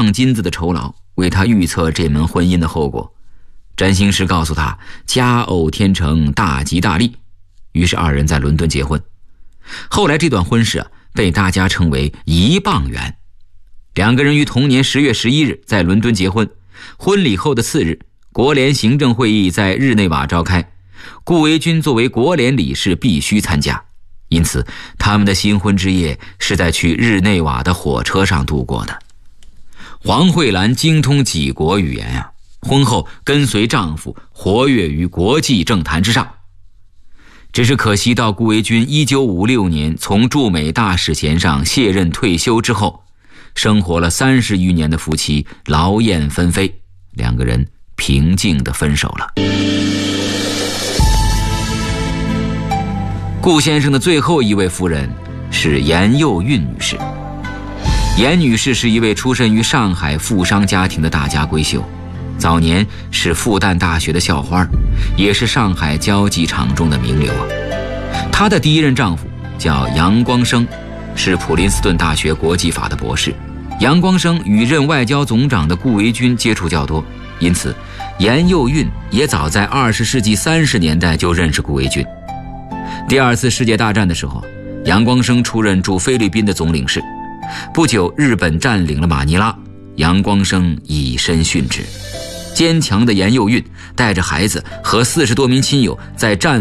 上金子的酬劳，为他预测这门婚姻的后果。占星师告诉他佳偶天成，大吉大利，于是二人在伦敦结婚。后来这段婚事被大家称为1磅元。两个人于同年10月11日在伦敦结婚。婚礼后的次日，国联行政会议在日内瓦召开，顾维钧作为国联理事必须参加，因此他们的新婚之夜是在去日内瓦的火车上度过的。黄慧兰精通几国语言婚后跟随丈夫活跃于国际政坛之上。只是可惜到顾维钧1956年从驻美大使衔上卸任退休之后，生活了30余年的夫妻劳燕分飞，两个人平静地分手了。顾先生的最后一位夫人是严幼韵女士。严女士是一位出身于上海富商家庭的大家闺秀，早年是复旦大学的校花，也是上海交际场中的名流她的第一任丈夫叫杨光生，是普林斯顿大学国际法的博士。杨光生与任外交总长的顾维钧接触较多，因此严幼韵也早在20世纪30年代就认识顾维钧。第2次世界大战的时候，杨光生出任驻菲律宾的总领事。不久，日本占领了马尼拉，杨光生以身殉职。坚强的严幼韵带着孩子和40多名亲友在战